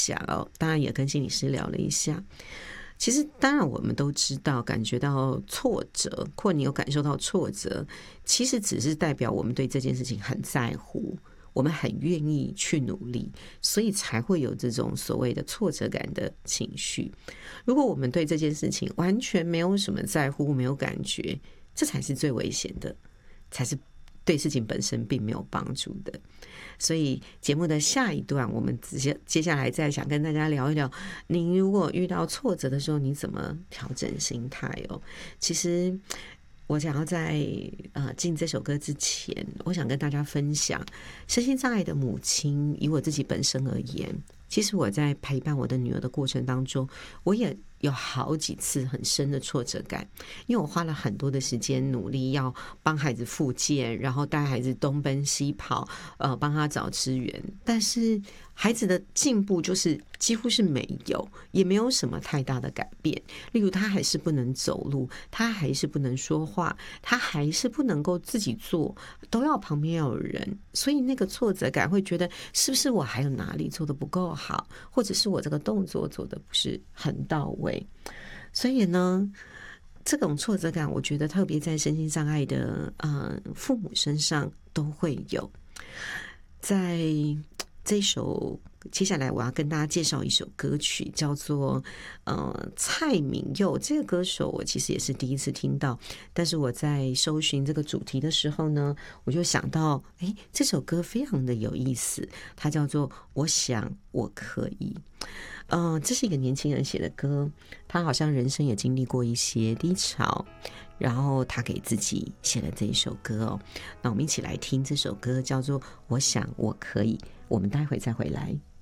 想哦，当然也跟心理师聊了一下。其实当然我们都知道，感觉到挫折，或你有感受到挫折，其实只是代表我们对这件事情很在乎，我们很愿意去努力，所以才会有这种所谓的挫折感的情绪。如果我们对这件事情完全没有什么在乎，没有感觉，这才是最危险的，才是对事情本身并没有帮助的。所以节目的下一段，我们接下来再想跟大家聊一聊，您如果遇到挫折的时候，你怎么调整心态哦？其实我想要在进这首歌之前，我想跟大家分享，身心障碍的母亲，以我自己本身而言，其实我在陪伴我的女儿的过程当中，我也有好几次很深的挫折感，因为我花了很多的时间努力要帮孩子复健，然后带孩子东奔西跑，帮他找资源，但是孩子的进步就是几乎是没有，也没有什么太大的改变。例如他还是不能走路，他还是不能说话，他还是不能够自己做，都要旁边要有人，所以那个挫折感会觉得是不是我还有哪里做得不够好，或者是我这个动作做得不是很到位。所以呢，这种挫折感我觉得特别在身心障碍的父母身上都会有。在这首接下来我要跟大家介绍一首歌曲，叫做蔡敏佑。这个歌手我其实也是第一次听到，但是我在搜寻这个主题的时候呢，我就想到这首歌非常的有意思，它叫做我想我可以。这是一个年轻人写的歌，他好像人生也经历过一些低潮，然后他给自己写了这一首歌哦。那我们一起来听这首歌，叫做我想我可以。我们待会再回来。